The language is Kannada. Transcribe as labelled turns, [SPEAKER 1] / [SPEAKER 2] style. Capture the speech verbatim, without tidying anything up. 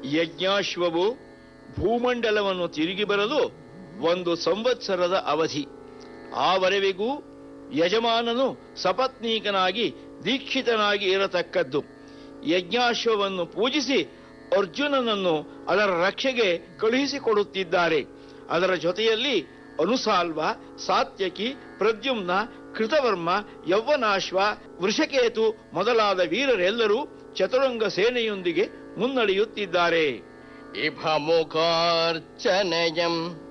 [SPEAKER 1] ಯಜ್ಞಾಶ್ವವು ಭೂಮಂಡಲವನ್ನು ತಿರುಗಿ ಬರಲು ಒಂದು ಸಂವತ್ಸರದ ಅವಧಿ. ಆವರೆವಿಗೂ ಯಜಮಾನನು ಸಪತ್ನೀಕನಾಗಿ ದೀಕ್ಷಿತನಾಗಿ ಇರತಕ್ಕದ್ದು. ಯಜ್ಞಾಶ್ವವನ್ನು ಪೂಜಿಸಿ ಅರ್ಜುನನನ್ನು ಅದರ ರಕ್ಷೆಗೆ ಕಳುಹಿಸಿಕೊಡುತ್ತಿದ್ದಾರೆ. ಅದರ ಜೊತೆಯಲ್ಲಿ ಅನುಸಾಲ್ವ, ಸಾತ್ಯಕಿ, ಪ್ರದ್ಯುಮ್ನ, ಕೃತವರ್ಮ, ಯೌವನಾಶ್ವ, ವೃಷಕೇತು ಮೊದಲಾದ ವೀರರೆಲ್ಲರೂ ಚತುರಂಗ ಸೇನೆಯೊಂದಿಗೆ ಮುನ್ನಡೆಯುತ್ತಿದ್ದಾರೆ.
[SPEAKER 2] ಇಭಮುಖಾರ್ಚನಯಂ